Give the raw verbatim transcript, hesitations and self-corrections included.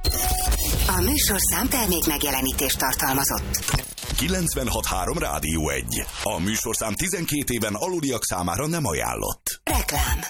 A műsorszám termék megjelenítést tartalmazott. kilencvenhat három Rádió egy. A műsorszám tizenkét éven aluliak számára nem ajánlott. Reklám.